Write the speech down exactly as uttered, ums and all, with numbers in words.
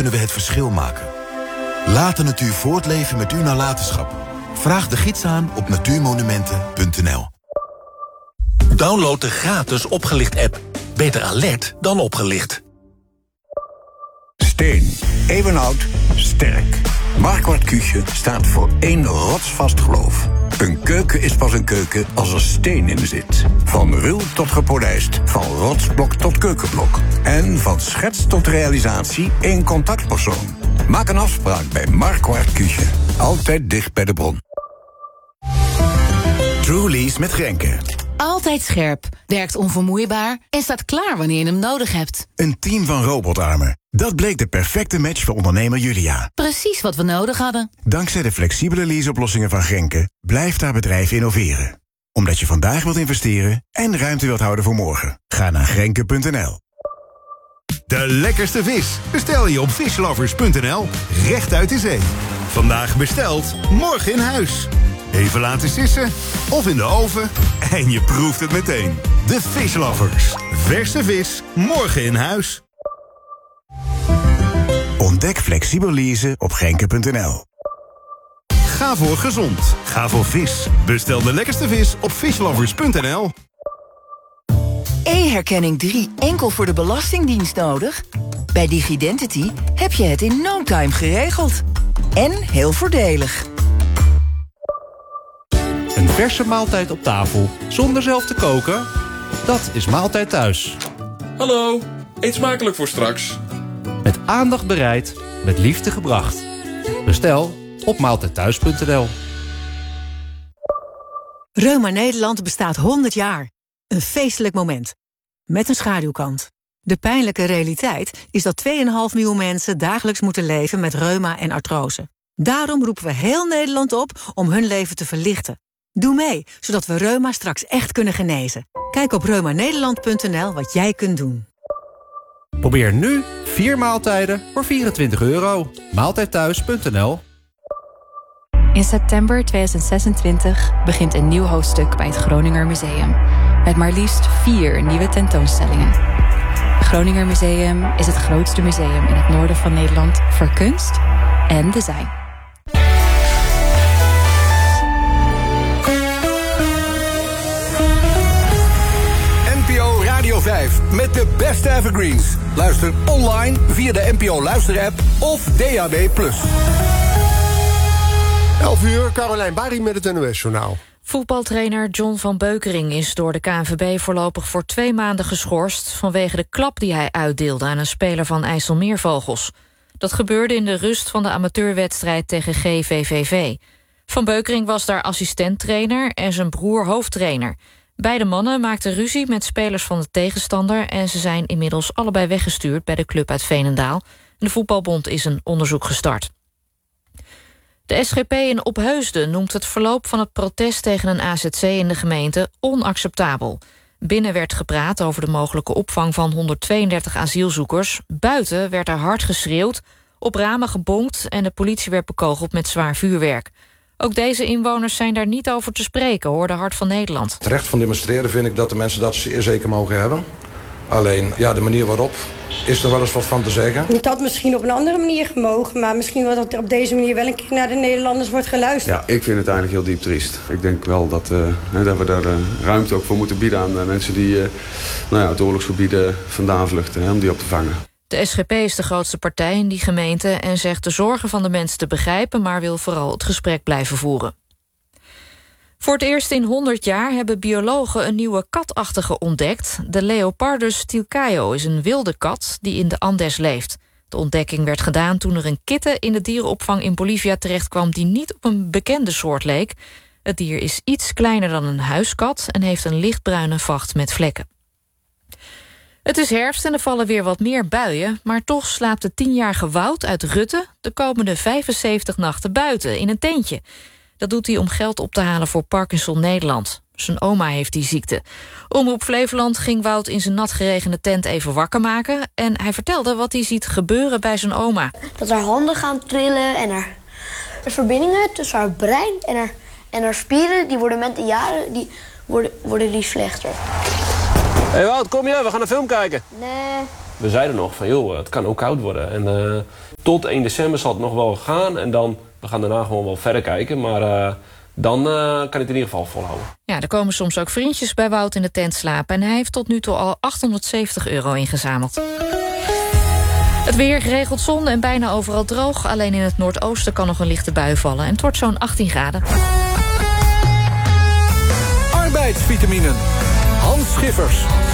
kunnen we het verschil maken. Laat de natuur voortleven met uw nalatenschap. Vraag de gids aan op natuurmonumenten punt n l. Download de gratis Opgelicht-app. Beter alert dan opgelicht. Steen. Eeuwenoud. Sterk. Marquardt Küche staat voor één rotsvast geloof. Een keuken is pas een keuken als er steen in zit. Van ruw tot gepolijst. Van rotsblok tot keukenblok. En van schets tot realisatie één contactpersoon. Maak een afspraak bij Marquardt Küche. Altijd dicht bij de bron. Truly's met Grenke. Altijd scherp, werkt onvermoeibaar en staat klaar wanneer je hem nodig hebt. Een team van robotarmen. Dat bleek de perfecte match voor ondernemer Julia. Precies wat we nodig hadden. Dankzij de flexibele leaseoplossingen van Grenke blijft haar bedrijf innoveren. Omdat je vandaag wilt investeren en ruimte wilt houden voor morgen. Ga naar grenke punt n l. De lekkerste vis bestel je op fishlovers punt n l. Recht uit de zee. Vandaag besteld, morgen in huis. Even laten sissen of in de oven en je proeft het meteen. De Fishlovers. Verse vis, morgen in huis. Ontdek flexibel leasen op grenke punt n l. Ga voor gezond. Ga voor vis. Bestel de lekkerste vis op fishlovers punt n l. E-herkenning drie enkel voor de Belastingdienst nodig? Bij Digidentity heb je het in no time geregeld. En heel voordelig. Een verse maaltijd op tafel, zonder zelf te koken? Dat is Maaltijd Thuis. Hallo, eet smakelijk voor straks. Met aandacht bereid, met liefde gebracht. Bestel op maaltijd thuis punt n l. Reuma Nederland bestaat honderd jaar. Een feestelijk moment. Met een schaduwkant. De pijnlijke realiteit is dat twee komma vijf miljoen mensen dagelijks moeten leven met reuma en artrose. Daarom roepen we heel Nederland op om hun leven te verlichten. Doe mee, zodat we reuma straks echt kunnen genezen. Kijk op reuma nederland punt n l wat jij kunt doen. Probeer nu vier maaltijden voor vierentwintig euro. maaltijd thuis punt n l. In september tweeduizend zesentwintig begint een nieuw hoofdstuk bij het Groninger Museum. Met maar liefst vier nieuwe tentoonstellingen. Het Groninger Museum is het grootste museum in het noorden van Nederland voor kunst en design. N P O Radio vijf met de beste evergreens. Luister online via de N P O Luister-app of D A B plus. elf uur, Carolijn Barry met het N O S-journaal. Voetbaltrainer John van Beukering is door de K N V B voorlopig voor twee maanden geschorst vanwege de klap die hij uitdeelde aan een speler van IJsselmeervogels. Dat gebeurde in de rust van de amateurwedstrijd tegen G V V V. Van Beukering was daar assistenttrainer en zijn broer hoofdtrainer. Beide mannen maakten ruzie met spelers van de tegenstander en ze zijn inmiddels allebei weggestuurd bij de club uit Veenendaal. De voetbalbond is een onderzoek gestart. De S G P in Opheusden noemt het verloop van het protest tegen een A Z C in de gemeente onacceptabel. Binnen werd gepraat over de mogelijke opvang van honderdtweeëndertig asielzoekers. Buiten werd er hard geschreeuwd, op ramen gebonkt en de politie werd bekogeld met zwaar vuurwerk. Ook deze inwoners zijn daar niet over te spreken, hoorde Hart van Nederland. Het recht van demonstreren vind ik dat de mensen dat zeer zeker mogen hebben. Alleen, ja, de manier waarop is er wel eens wat van te zeggen. Het had misschien op een andere manier gemogen, maar misschien wel dat er op deze manier wel een keer naar de Nederlanders wordt geluisterd. Ja, ik vind het eigenlijk heel diep triest. Ik denk wel dat, uh, dat we daar uh, ruimte ook voor moeten bieden aan uh, mensen die uh, nou ja, uit oorlogsgebieden vandaan vluchten, hè, om die op te vangen. De S G P is de grootste partij in die gemeente en zegt de zorgen van de mensen te begrijpen, maar wil vooral het gesprek blijven voeren. Voor het eerst in honderd jaar hebben biologen een nieuwe katachtige ontdekt. De Leopardus tilcaio is een wilde kat die in de Andes leeft. De ontdekking werd gedaan toen er een kitten in de dierenopvang in Bolivia terechtkwam die niet op een bekende soort leek. Het dier is iets kleiner dan een huiskat en heeft een lichtbruine vacht met vlekken. Het is herfst en er vallen weer wat meer buien, maar toch slaapt de tienjarige Wout uit Rutte de komende vijfenzeventig nachten buiten in een tentje. Dat doet hij om geld op te halen voor Parkinson Nederland. Zijn oma heeft die ziekte. Omroep Flevoland ging Wout in zijn nat geregende tent even wakker maken en hij vertelde wat hij ziet gebeuren bij zijn oma. Dat haar handen gaan trillen en haar de verbindingen tussen haar brein en haar, en haar spieren, die worden met de jaren die worden, worden die slechter. Hé hey Wout, kom je? We gaan een film kijken. Nee, we zeiden nog van, joh, het kan ook koud worden. En uh, tot één december zal het nog wel gaan. En dan, we gaan daarna gewoon wel verder kijken. Maar uh, dan uh, kan het in ieder geval volhouden. Ja, er komen soms ook vriendjes bij Wout in de tent slapen. En hij heeft tot nu toe al achthonderdzeventig euro ingezameld. Het weer, geregeld zon en bijna overal droog. Alleen in het noordoosten kan nog een lichte bui vallen. En het wordt zo'n achttien graden. Arbeidsvitaminen. Hans Schiffers.